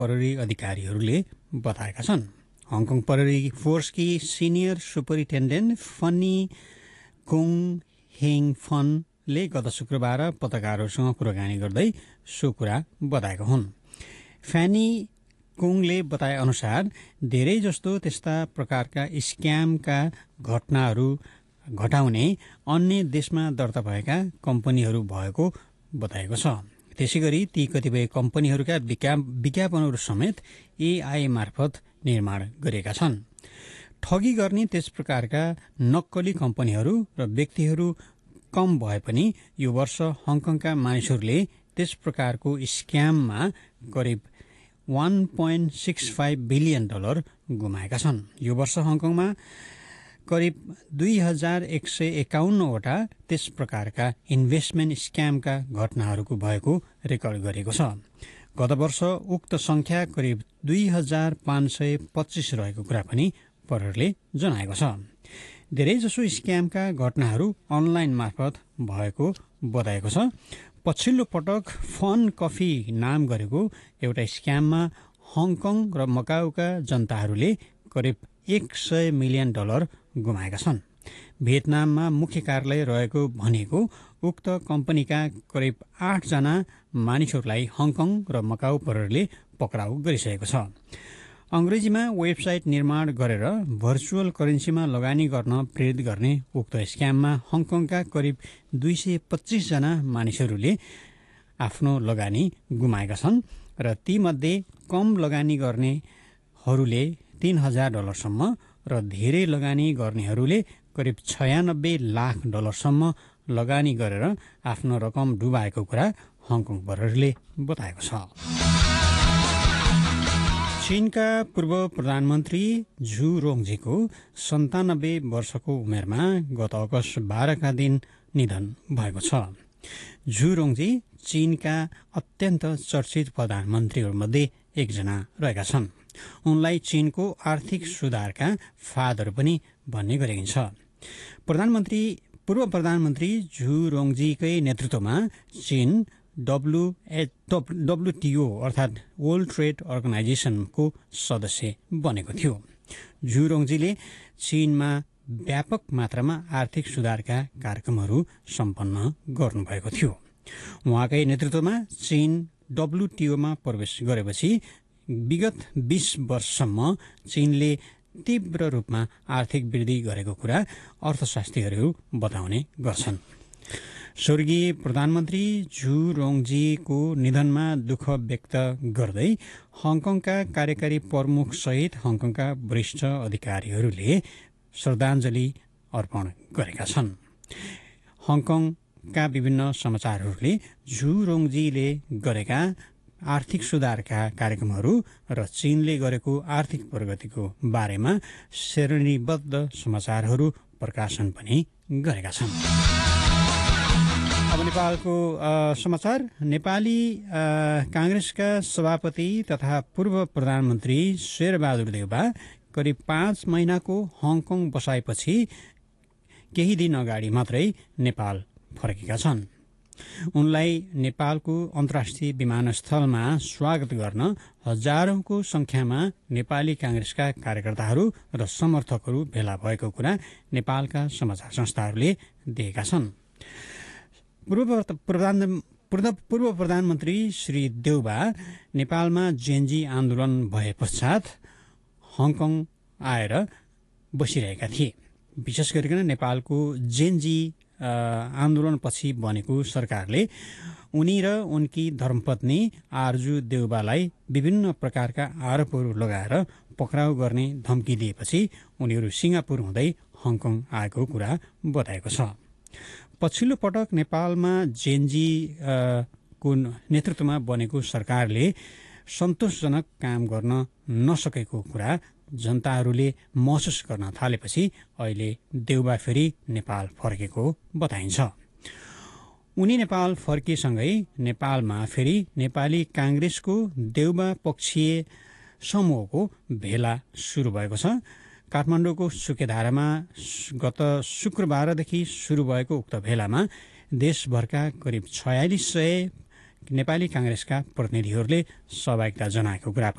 प्रहरी अधिकारीहरूले बताएका छन्। हङकङ प्रहरी फोर्सकी सिनियर सुपरिन्टेन्डेन्ट फनी कुङ हेङ फनले गत शुक्रबार पत्रकारहरूसँग कुराकानी गर्दै सो कुरा बताएका हुन्। फ्यानी कुङले बताए अनुसार धेरै जस्तो त्यस्ता प्रकारका स्क्यामका घटनाहरू घटाउने अन्य देशमा दर्ता भएका कम्पनीहरू भएको बताएको छ। त्यसैगरी ती कतिपय कम्पनीहरूका विज्ञापनहरू समेत एआई मार्फत निर्माण गरिएका छन्। ठगी गर्ने त्यस प्रकारका नक्कली कम्पनीहरू र व्यक्तिहरू कम भए पनि यो वर्ष हङकङका मानिसहरूले त्यस प्रकारको स्क्याममा करिब $1.65 बिलियन गुमाएका छन्। यो वर्ष हङकङमा करिब 2151 वटा त्यस प्रकारका इन्भेस्टमेन्ट स्क्यामका घटनाहरूको भएको रेकर्ड गरेको छ। गत वर्ष उक्त संख्या करिब 2525 रहेको कुरा पनि प्रहरीले जनाएको छ। धेरैजसो स्क्यामका घटनाहरू अनलाइन मार्फत भएको बताएको छ। पछिल्लो पटक फन कफी नाम गरेको एउटा स्क्याममा हङकङ र मकाउका जनताहरूले करिब $100 मिलियन गुमाएका छन्। भियतनाममा मुख्य कार्यालय रहेको भनिएको उक्त कम्पनीका करिब 8 जना मानिसहरूलाई हङकङ र मकाउ प्रहरीले पक्राउ गरिसकेको छ। अङ्ग्रेजीमा वेबसाइट निर्माण गरेर भर्चुअल करेन्सीमा लगानी गर्न प्रेरित गर्ने उक्त स्क्याममा हङकङका करिब 225 जना मानिसहरूले आफ्नो लगानी गुमाएका छन् र तीमध्ये कम लगानी गर्नेहरूले $3000 सम्म र धेरै लगानी गर्नेहरूले करिब $96 लाख सम्म लगानी गरेर आफ्नो रकम डुबाएको कुरा हङकङ प्रहरीले बताएको छ। चीनका पूर्व प्रधानमन्त्री झु रोङजीको 97 वर्षको उमेरमा गत अगस्त 12 का दिन निधन भएको छ। झु रोङजी चीनका अत्यन्त चर्चित प्रधानमन्त्रीहरूमध्ये एकजना रहेका छन्। उनलाई चीनको आर्थिक सुधारका फादर पनि भन्ने गरिन्छ। पूर्व प्रधानमन्त्री झु रोङजीकै नेतृत्वमा चीन WTO अर्थात् वर्ल्ड ट्रेड अर्गनाइजेसनको सदस्य बनेको थियो। झु रोङजीले चीनमा व्यापक मात्रामा आर्थिक सुधारका कार्यक्रमहरू सम्पन्न गर्नुभएको थियो। उहाँकै नेतृत्वमा चीन WTOमा प्रवेश गरेपछि विगत 20 वर्षसम्म चीनले तीव्र रूपमा आर्थिक वृद्धि गरेको कुरा अर्थशास्त्रीहरू बताउने गर्छन्। स्वर्गीय प्रधानमन्त्री झु रोङजीको निधनमा दुःख व्यक्त गर्दै हङकङका कार्यकारी प्रमुख सहित हङकङका वरिष्ठ अधिकारीहरूले श्रद्धाञ्जली अर्पण गरेका छन्। हङकङका विभिन्न समाचारहरूले झु रोङजीले गरेका आर्थिक सुधारका कार्यक्रमहरू र चीनले गरेको आर्थिक प्रगतिको बारेमा श्रेणीबद्ध समाचारहरू प्रकाशन पनि गरेका छन्। अब नेपालको समाचार। नेपाली कांग्रेसका सभापति तथा पूर्व प्रधानमन्त्री शेरबहादुर देउवा करिब 5 महिनाको हङकङ बसाएपछि केही दिन अगाडि मात्रै नेपाल फर्केका छन्। उनलाई नेपालको अन्तर्राष्ट्रिय विमानस्थलमा स्वागत गर्न हजारौंको संख्यामा नेपाली कांग्रेसका कार्यकर्ताहरू र समर्थकहरू भेला भएको कुरा नेपालका समाचार संस्थाहरूले दिएका छन्। पूर्व प्रधानमन्त्री श्री देउवा नेपालमा जेनजी आन्दोलन भए पश्चात हङकङ आएर बसिरहेका थिए। विशेष गरिकन नेपालको जेनजी आन्दोलनपछि बनेको सरकारले उनी र उनकी धर्मपत्नी आरजु देउवालाई विभिन्न प्रकारका आरोपहरू लगाएर पक्राउ गर्ने धम्की दिएपछि उनीहरू सिङ्गापुर हुँदै हङकङ आएको कुरा बताएको छ। पछिल्लो पटक नेपालमा जेनजी को नेतृत्वमा बनेको सरकारले सन्तोषजनक काम गर्न नसकेको कुरा जनताहरूले महसुस गर्न थालेपछि अहिले देउवा फेरि नेपाल फर्केको बताइन्छ। उनी नेपाल फर्किएसँगै नेपालमा फेरि नेपाली कांग्रेसको देउवा पक्षीय समूहको भेला सुरु भएको छ। काठमाडौँको सुकेधारामा गत शुक्रबारदेखि सुरु भएको उक्त भेलामा देशभरका करिब 4600 नेपाली काङ्ग्रेसका प्रतिनिधिहरूले सहभागिता जनाएको कुरा